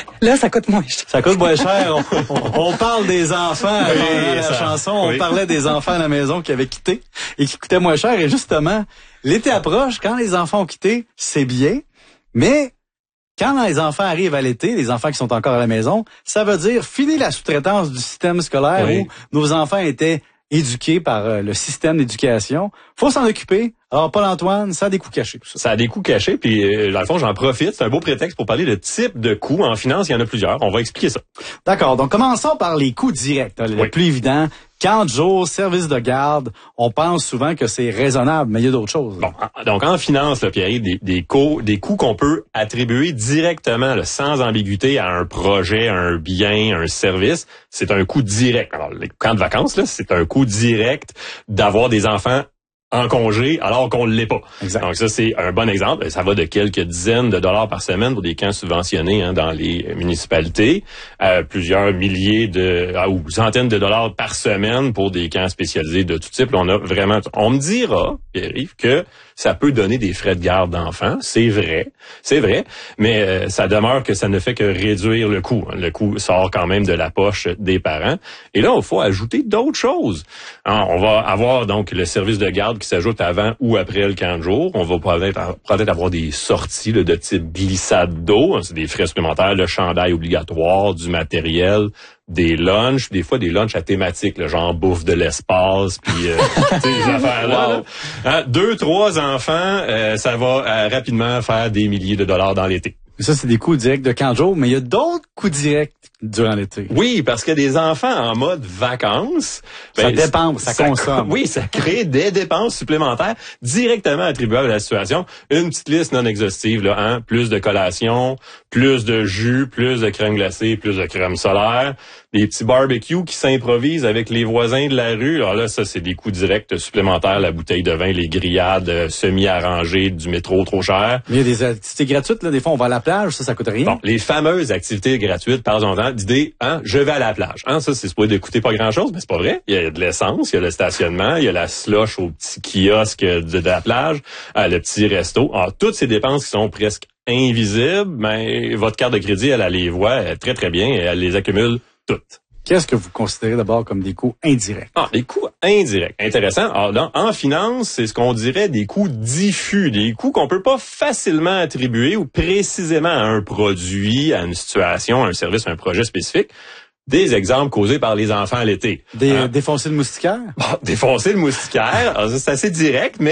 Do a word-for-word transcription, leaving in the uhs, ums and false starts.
Là, ça coûte moins cher. Ça coûte moins cher. On, on, on parle des enfants oui, dans la ça, chanson. oui. On parlait des enfants à la maison qui avaient quitté et qui coûtaient moins cher. Et justement, l'été approche. Quand les enfants ont quitté, c'est bien. Mais quand les enfants arrivent à l'été, les enfants qui sont encore à la maison, ça veut dire finir la sous-traitance du système scolaire oui. où nos enfants étaient éduqués par euh, le système d'éducation. Faut s'en occuper. Alors, Paul-Antoine, ça a des coûts cachés, tout ça. Ça a des coûts cachés, puis euh, dans le fond, j'en profite. C'est un beau prétexte pour parler de type de coûts. En finance, il y en a plusieurs. On va expliquer ça. D'accord. Donc, commençons par les coûts directs. Hein, le oui. plus évident. Camp de jour, service de garde, on pense souvent que c'est raisonnable, mais il y a d'autres choses. Bon, donc en finance, là, Pierre, des, des coûts, des coûts qu'on peut attribuer directement, là, sans ambiguïté, à un projet, un bien, un service, c'est un coût direct. Alors, les camps de vacances, là, c'est un coût direct d'avoir des enfants en congé alors qu'on ne l'est pas. Exact. Donc ça, c'est un bon exemple. Ça va de quelques dizaines de dollars par semaine pour des camps subventionnés hein, dans les municipalités, à plusieurs milliers de à, ou centaines de dollars par semaine pour des camps spécialisés de tout type. Là, on a vraiment. On me dira, Pierre-Yves, que ça peut donner des frais de garde d'enfants. C'est vrai, c'est vrai, mais euh, ça demeure que ça ne fait que réduire le coût. Le coût sort quand même de la poche des parents. Et là, il faut ajouter d'autres choses. Alors, on va avoir donc le service de garde qui s'ajoute avant ou après le camp de jour. On va peut-être, peut-être avoir des sorties là, de type glissade d'eau. C'est des frais supplémentaires, le chandail obligatoire, du matériel, des lunchs, des fois des lunchs à thématique, là, genre bouffe de l'espace, puis euh, ces affaires-là. Wow. Là. Hein, deux, trois enfants, euh, ça va euh, rapidement faire des milliers de dollars dans l'été. Ça, c'est des coûts directs de camp de jour, mais il y a d'autres coûts directs durant l'été. Oui, parce que des enfants en mode vacances... Ça ben, dépense, ça, ça consomme. Oui, ça crée des dépenses supplémentaires directement attribuables à la situation. Une petite liste non exhaustive, là, hein? Plus de collations, plus de jus, plus de crème glacée, plus de crème solaire, des petits barbecues qui s'improvisent avec les voisins de la rue. Alors là, ça, c'est des coûts directs supplémentaires. La bouteille de vin, les grillades euh, semi-arrangées du métro trop cher. Mais il y a des activités gratuites, là. Des fois, on va à la plage, ça, ça coûte rien. Bon, les fameuses activités gratuites, parlons-en d'idée, hein, je vais à la plage. Hein, ça, c'est supposé de coûter pas grand-chose, mais c'est pas vrai. Il y a de l'essence, il y a le stationnement, il y a la slush au petit kiosque de, de la plage, euh, le petit resto. Alors, toutes ces dépenses qui sont presque invisibles, ben, votre carte de crédit, elle, elle les voit très, très bien et elle les accumule toutes. Qu'est-ce que vous considérez d'abord comme des coûts indirects? Ah, les coûts indirects. Intéressant. Alors, dans, en finance, c'est ce qu'on dirait des coûts diffus, des coûts qu'on peut pas facilement attribuer ou précisément à un produit, à une situation, à un service, à un projet spécifique. Des exemples causés par les enfants à l'été. Des, hein? Défoncer le moustiquaire? Bon, défoncer le moustiquaire, alors ça, c'est assez direct, mais